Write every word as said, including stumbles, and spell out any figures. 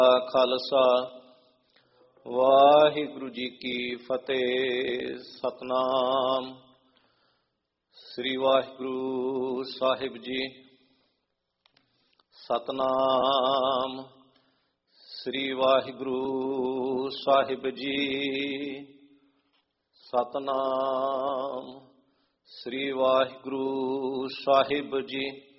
Khalsa Waheguru ji Ki Fateh. Satnam Sri Waheguru Sahib ji. Satnam Sri Waheguru Sahib ji. Satnam Sri Waheguru Sahib ji.